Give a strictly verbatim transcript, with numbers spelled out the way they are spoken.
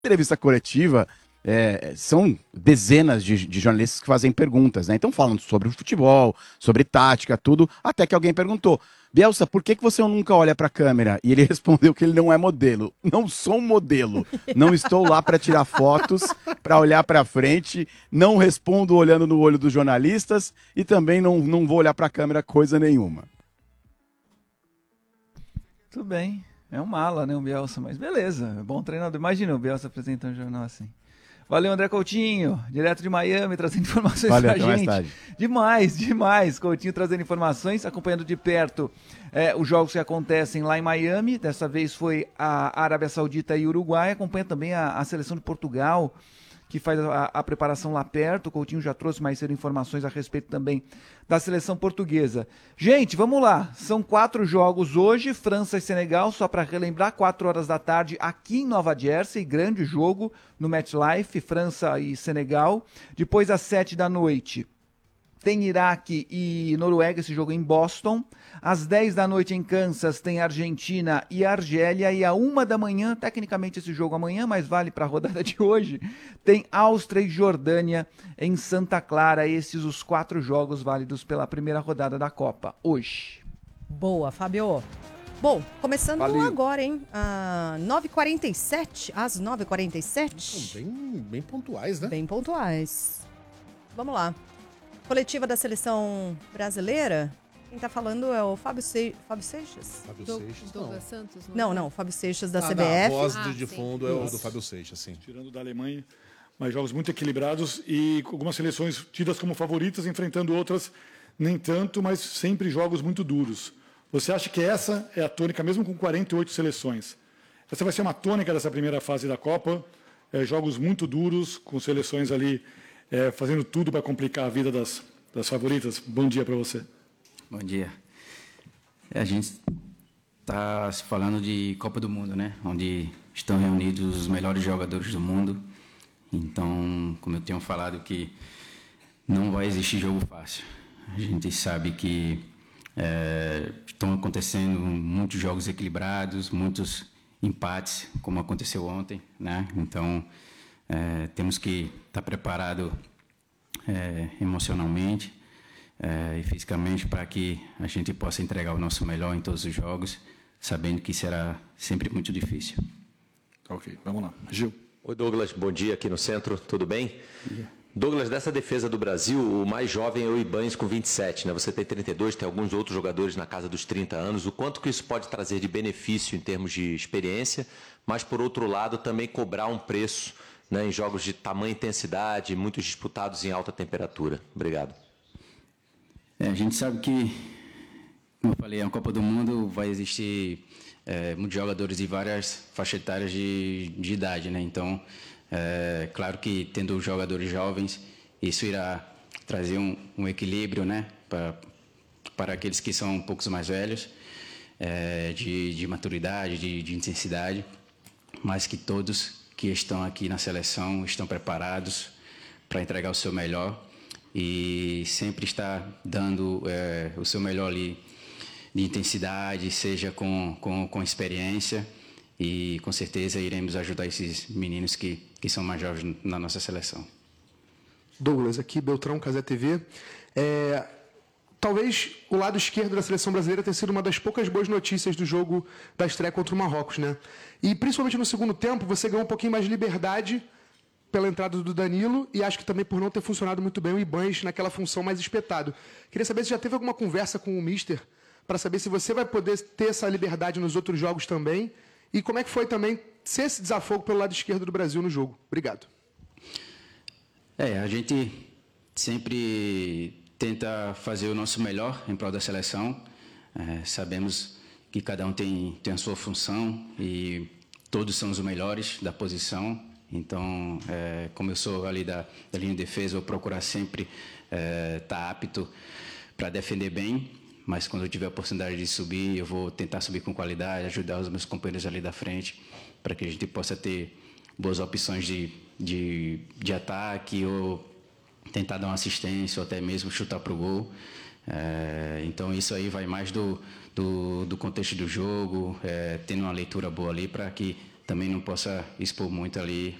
entrevista coletiva, é, são dezenas de, de jornalistas que fazem perguntas, né? Então falam sobre o futebol, sobre tática, tudo, até que alguém perguntou: Bielsa, por que, que você nunca olha para a câmera? E ele respondeu que ele não é modelo. Não sou um modelo. Não estou lá para tirar fotos, para olhar para frente. Não respondo olhando no olho dos jornalistas e também não, não vou olhar para a câmera coisa nenhuma. Tudo bem. É um mala, né, o Bielsa, mas beleza. Bom treinador. Imagina o Bielsa apresentando um jornal assim. Valeu, André Coutinho, direto de Miami, trazendo informações Valeu, pra até mais gente. tarde. Demais, demais. Coutinho trazendo informações, acompanhando de perto é, os jogos que acontecem lá em Miami. Dessa vez foi a Arábia Saudita e Uruguai. Acompanha também a, a seleção de Portugal, que faz a, a preparação lá perto. O Coutinho já trouxe mais cedo informações a respeito também da seleção portuguesa. Gente, vamos lá. São quatro jogos hoje, França e Senegal, só para relembrar, quatro horas da tarde aqui em Nova Jersey, grande jogo no MetLife, França e Senegal. Depois, às sete da noite, tem Iraque e Noruega, esse jogo em Boston. Às dez da noite em Kansas tem Argentina e Argélia. E à uma da manhã, tecnicamente esse jogo amanhã, mas vale para a rodada de hoje, tem Áustria e Jordânia em Santa Clara. Esses os quatro jogos válidos pela primeira rodada da Copa, hoje. Boa, Fábio. Bom, começando Valeu. agora, hein? Ah, nove e quarenta e sete, às nove e quarenta e sete. Bem, bem pontuais, né? Bem pontuais. Vamos lá. Coletiva da seleção brasileira. Quem tá falando é o Fábio, Se... Fábio Seixas? Fábio Do, Seixas, Douglas não. Santos? Não, não, Fábio Seixas da Ah, C B não, a F. voz Ah, de, de sim. fundo é o Isso. do Fábio Seixas, sim. Tirando da Alemanha, mas jogos muito equilibrados e com algumas seleções tidas como favoritas, enfrentando outras nem tanto, mas sempre jogos muito duros. Você acha que essa é a tônica, mesmo com quarenta e oito seleções? Essa vai ser uma tônica dessa primeira fase da Copa, é, jogos muito duros, com seleções ali é, fazendo tudo para complicar a vida das, das favoritas. Bom dia para você. Bom dia. É, a gente está se falando de Copa do Mundo, né? Onde estão reunidos os melhores jogadores do mundo. Então, como eu tenho falado, que não vai existir jogo fácil. A gente sabe que é, estão acontecendo muitos jogos equilibrados, muitos empates, como aconteceu ontem, né? Então, é, temos que estar preparado é, emocionalmente é, e fisicamente para que a gente possa entregar o nosso melhor em todos os jogos, sabendo que será sempre muito difícil. Ok, vamos lá. Gil. Oi, Douglas, bom dia aqui no centro, tudo bem? Douglas, dessa defesa do Brasil, o mais jovem é o Ibanes com vinte e sete, né? Você tem trinta e dois, tem alguns outros jogadores na casa dos trinta anos. O quanto que isso pode trazer de benefício em termos de experiência, mas, por outro lado, também cobrar um preço, né, em jogos de tamanha intensidade, muitos disputados em alta temperatura. Obrigado. É, a gente sabe que, como eu falei, a Copa do Mundo vai existir é, muitos jogadores de várias faixas etárias de, de idade, né? Então, é claro que tendo jogadores jovens, isso irá trazer um, um equilíbrio, né, para, para aqueles que são um pouco mais velhos, é, de, de maturidade, de, de intensidade, mas que todos que estão aqui na seleção estão preparados para entregar o seu melhor e sempre estar dando é, o seu melhor ali de intensidade, seja com, com, com experiência, e com certeza iremos ajudar esses meninos que, que são mais jovens na nossa seleção. Douglas, aqui, Beltrão, Casé T V. É, talvez o lado esquerdo da seleção brasileira tenha sido uma das poucas boas notícias do jogo da estreia contra o Marrocos, né? E principalmente no segundo tempo, você ganhou um pouquinho mais de liberdade pela entrada do Danilo e acho que também por não ter funcionado muito bem o Ibanes naquela função mais espetado. Queria saber se já teve alguma conversa com o Mister para saber se você vai poder ter essa liberdade nos outros jogos também. E como é que foi também ser esse desafogo pelo lado esquerdo do Brasil no jogo? Obrigado. É, a gente sempre tenta fazer o nosso melhor em prol da seleção. É, sabemos que cada um tem, tem a sua função e todos são os melhores da posição. Então, é, como eu sou ali da, da linha de defesa, eu vou procurar sempre estar é, tá apto para defender bem. Mas quando eu tiver a oportunidade de subir, eu vou tentar subir com qualidade, ajudar os meus companheiros ali da frente, para que a gente possa ter boas opções de, de, de ataque, ou tentar dar uma assistência, ou até mesmo chutar para o gol. É, então, isso aí vai mais do, do, do contexto do jogo, é, tendo uma leitura boa ali, para que também não possa expor muito ali